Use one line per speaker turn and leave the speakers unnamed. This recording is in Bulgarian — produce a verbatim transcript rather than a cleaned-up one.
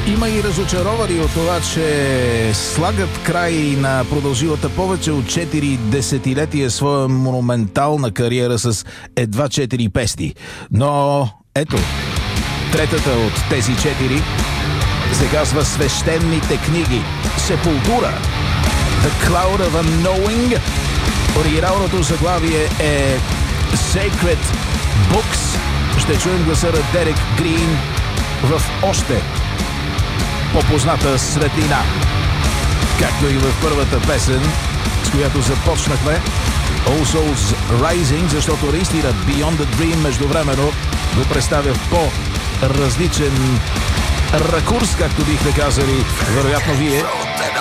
Има и разочаровани от това, че слагат край на продължилата повече от четири десетилетия своя монументална кариера с едва четири песни. Но ето, третата от тези четири се казва Свещените книги. Сепултура. The Cloud of Unknowing. Оригиналното заглавие е Sacred Books. Ще чуем гласа на Дерек Грин в още по-позната светлина. Както и в първата песен, с която започнахме, All Souls Rising, защото наистина Beyond the Dream междувременно го представя в по-различен ракурс, както бихме казали, вероятно вие.